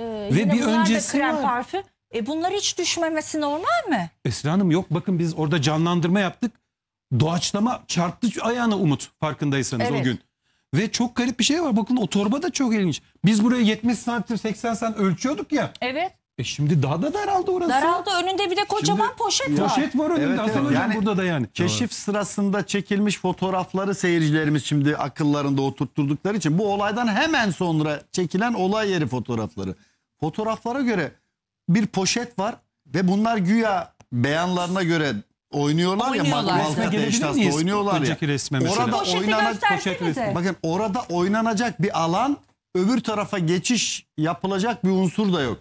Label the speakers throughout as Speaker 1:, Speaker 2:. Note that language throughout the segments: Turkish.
Speaker 1: Ve bir
Speaker 2: bunlar da
Speaker 1: öncesi
Speaker 2: krem
Speaker 1: var.
Speaker 2: parfüm. Bunlar hiç düşmemesi normal mi?
Speaker 1: Esra Hanım yok, bakın biz orada canlandırma yaptık. Doğaçlama çarptı ayağına Umut, farkındaysanız
Speaker 2: Evet.
Speaker 1: o gün. Ve çok garip bir şey var. Bakın o torba da çok ilginç. Biz buraya 70 santim 80 santim ölçüyorduk ya.
Speaker 2: Evet.
Speaker 1: Şimdi daha da daraldı orası.
Speaker 2: Daraldı, önünde bir de kocaman
Speaker 3: Şimdi-
Speaker 2: poşet var.
Speaker 1: Poşet var önünde.
Speaker 3: Evet,
Speaker 1: Hasan
Speaker 3: evet.
Speaker 1: Hocam
Speaker 3: Yani
Speaker 1: burada da yani.
Speaker 3: Keşif sırasında çekilmiş fotoğrafları seyircilerimiz şimdi akıllarında oturtturdukları için bu olaydan hemen sonra çekilen olay yeri fotoğrafları. Fotoğraflara göre bir poşet var ve bunlar güya beyanlarına göre oynuyorlar ya.
Speaker 2: Oynuyorlar.
Speaker 1: Resme
Speaker 3: Maltepe
Speaker 1: gelebilir
Speaker 3: eşyasında
Speaker 1: miyiz?
Speaker 3: oynuyorlar ya.
Speaker 1: Önceki resme mesela.
Speaker 3: Orada
Speaker 2: Poşeti
Speaker 3: oynanacak,
Speaker 2: göstersenize.
Speaker 3: bakın orada oynanacak bir alan, öbür tarafa geçiş yapılacak bir unsur da yok.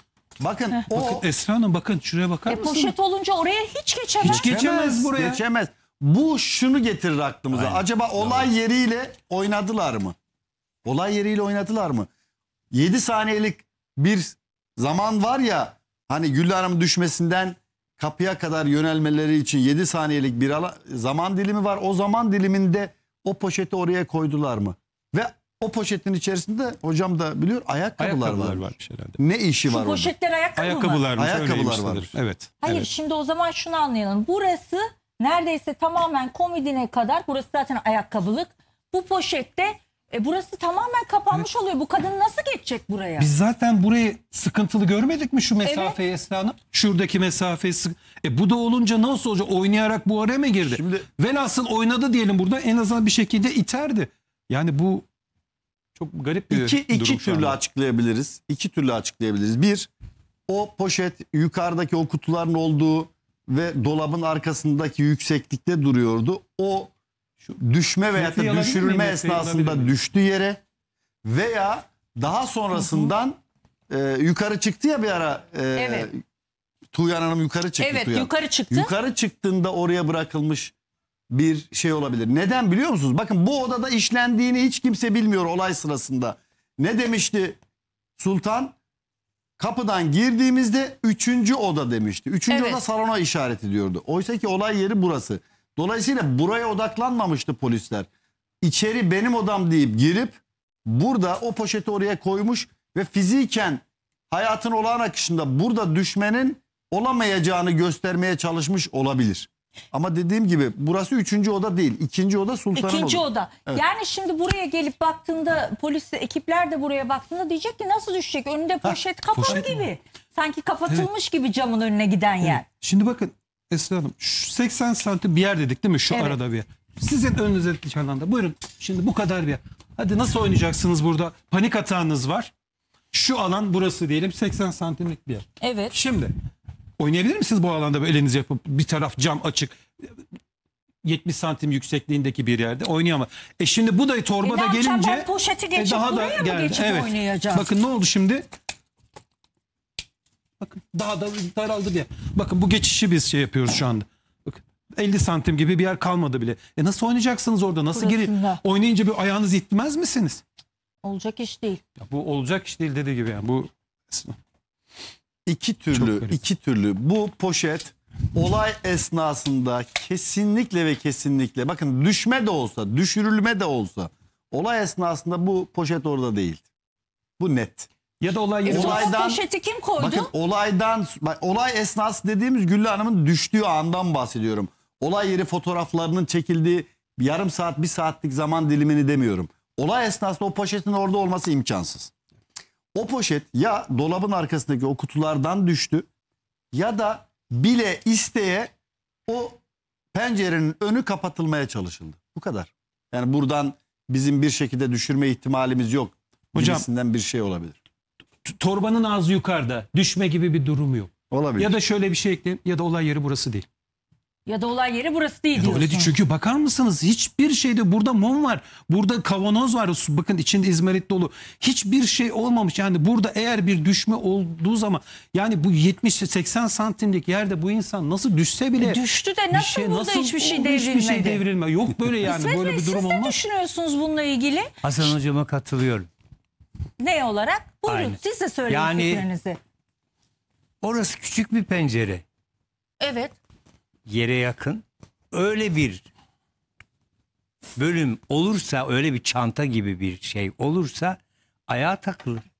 Speaker 3: Bakın o
Speaker 1: Bakın Esra Hanım, bakın şuraya bakar mısınız?
Speaker 2: Poşet olunca oraya hiç geçemez.
Speaker 1: Hiç geçemez buraya.
Speaker 3: Geçemez. Bu şunu getirir aklımıza.
Speaker 4: Aynen.
Speaker 3: Acaba olay yeriyle oynadılar mı? Olay yeriyle oynadılar mı? 7 saniyelik bir zaman var ya, hani Güllü Hanım'ın düşmesinden kapıya kadar yönelmeleri için 7 saniyelik bir zaman dilimi var. O zaman diliminde o poşeti oraya koydular mı? Ve o poşetin içerisinde, hocam da biliyor, ayakkabılar
Speaker 1: Ayakkabılar
Speaker 3: var.
Speaker 1: varmış herhalde.
Speaker 3: Ne işi var
Speaker 2: Şu
Speaker 3: orada?
Speaker 2: poşetler ayakkabı mı?
Speaker 1: Ayakkabılarmış.
Speaker 3: Ayakkabılar
Speaker 1: öyleymiş
Speaker 3: var.
Speaker 1: sanırım. Evet.
Speaker 2: Hayır,
Speaker 1: evet.
Speaker 2: şimdi o zaman şunu anlayalım. Burası neredeyse tamamen komodine kadar, burası zaten ayakkabılık. Bu poşette burası tamamen kapanmış oluyor. Bu kadın nasıl geçecek buraya?
Speaker 1: Biz zaten burayı sıkıntılı görmedik mi şu mesafeyi Esra Hanım? Şuradaki mesafeyi bu da olunca nasıl olacak? Oynayarak bu araya mı girdi?
Speaker 3: Şimdi-
Speaker 1: Velhasıl oynadı diyelim burada, en azından bir şekilde iterdi. Yani bu çok garip bir
Speaker 3: İki
Speaker 1: durum şu
Speaker 3: türlü
Speaker 1: anda.
Speaker 3: açıklayabiliriz. İki türlü açıklayabiliriz. Bir, o poşet yukarıdaki o kutuların olduğu ve dolabın arkasındaki yükseklikte duruyordu. O düşme veya
Speaker 1: Metreyi
Speaker 3: da
Speaker 1: alabilir miyim?
Speaker 3: düşürülme
Speaker 1: Metreyi alabilir
Speaker 3: esnasında
Speaker 1: miyim?
Speaker 3: düştü yere veya daha sonrasından yukarı çıktı ya bir ara.
Speaker 2: Evet.
Speaker 3: Tuğyan Hanım yukarı çıktı.
Speaker 2: Evet,
Speaker 3: Tuğyan.
Speaker 2: yukarı çıktı.
Speaker 3: Yukarı çıktığında oraya bırakılmış bir şey olabilir. Neden biliyor musunuz? Bakın bu odada işlendiğini hiç kimse bilmiyor olay sırasında. Ne demişti Sultan? Kapıdan girdiğimizde 3. oda demişti. 3.
Speaker 2: Evet.
Speaker 3: oda salona işaret ediyordu. Oysa ki olay yeri burası. Dolayısıyla buraya odaklanmamıştı polisler. İçeri benim odam deyip girip burada o poşeti oraya koymuş ve fiziken hayatın olağan akışında burada düşmenin olamayacağını göstermeye çalışmış olabilir. Ama dediğim gibi burası 3. oda değil. 2. oda Sultan'ın
Speaker 2: İkinci
Speaker 3: odası.
Speaker 2: oda.
Speaker 3: Evet.
Speaker 2: Yani şimdi buraya gelip baktığında, polis ekipler de buraya baktığında diyecek ki nasıl düşecek? Önünde poşet kapalı
Speaker 1: poşet
Speaker 2: gibi. Sanki kapatılmış gibi camın önüne giden yer.
Speaker 1: Şimdi bakın Esra Hanım, şu 80 santim bir yer dedik değil mi? Şu
Speaker 2: Evet.
Speaker 1: arada bir yer. Sizin önünüzdeki çananda. Buyurun şimdi bu kadar bir yer. Hadi nasıl oynayacaksınız burada? Panik atağınız var. Şu alan burası diyelim, 80 santimlik bir yer.
Speaker 2: Evet.
Speaker 1: Şimdi oynayabilir misiniz bu alanda böyle elinizi yapıp, bir taraf cam açık 70 santim yüksekliğindeki bir yerde oynayamaz. Şimdi bu da torbada
Speaker 2: ne yapacağım
Speaker 1: gelince
Speaker 2: ben, poşeti geçip buraya mı geçip oynayacağım?
Speaker 1: Bakın ne oldu şimdi? Bakın daha da daraldı bir yer. Bakın bu geçişi biz şey yapıyoruz şu anda. Bakın 50 santim gibi bir yer kalmadı bile. Nasıl oynayacaksınız orada? Nasıl geri
Speaker 2: Burasında.
Speaker 1: oynayınca bir ayağınızı itmez misiniz?
Speaker 2: Olacak iş değil.
Speaker 1: Ya bu olacak iş değil dediği gibi yani. Bu
Speaker 3: İki
Speaker 1: Çok
Speaker 3: türlü,
Speaker 1: garip.
Speaker 3: iki türlü. Bu poşet olay esnasında kesinlikle ve kesinlikle, bakın düşme de olsa, düşürülme de olsa olay esnasında bu poşet orada değil. Bu net.
Speaker 1: ya da olay yeri
Speaker 2: Sonra
Speaker 3: Olaydan-
Speaker 2: poşeti kim koydu?
Speaker 3: Bakın olay esnası dediğimiz Güllü Hanım'ın düştüğü andan bahsediyorum. Olay yeri fotoğraflarının çekildiği yarım saat, bir saatlik zaman dilimini demiyorum. Olay esnasında o poşetin orada olması imkansız. O poşet ya dolabın arkasındaki o kutulardan düştü ya da bile isteye o pencerenin önü kapatılmaya çalışıldı. Bu kadar. Yani buradan bizim bir şekilde düşürme ihtimalimiz yok.
Speaker 1: Hocam-
Speaker 3: Birisinden bir şey olabilir.
Speaker 1: torbanın ağzı yukarıda. Düşme gibi bir durum yok.
Speaker 3: Olabilir.
Speaker 1: Ya da şöyle bir şey ekleyin, ya da olay yeri burası değil.
Speaker 2: Ya da olay yeri burası değil diyorsun.
Speaker 1: Öyle değil, çünkü bakar mısınız, hiçbir şeyde, burada mum var, burada kavanoz var, bakın içinde izmarit dolu, hiçbir şey olmamış. Yani burada eğer bir düşme olduğu zaman, yani bu 70-80 santimlik yerde bu insan nasıl düşse bile
Speaker 2: Düştü de nasıl burada hiçbir şey
Speaker 1: hiçbir şey
Speaker 2: devrilmedi?
Speaker 1: devrilme yok böyle yani.
Speaker 2: İsmet
Speaker 1: Böyle
Speaker 2: Bey,
Speaker 1: bir durum
Speaker 2: siz ne
Speaker 1: olmaz.
Speaker 2: düşünüyorsunuz bununla ilgili?
Speaker 4: Hasan hocama katılıyorum.
Speaker 2: Ne olarak? Buyurun,
Speaker 4: Aynen.
Speaker 2: siz de söyleyin
Speaker 4: Yani-
Speaker 2: fikrinizi.
Speaker 4: Orası küçük bir pencere.
Speaker 2: Evet.
Speaker 4: Yere yakın. Öyle bir bölüm olursa, öyle bir çanta gibi bir şey olursa ayağa takılır.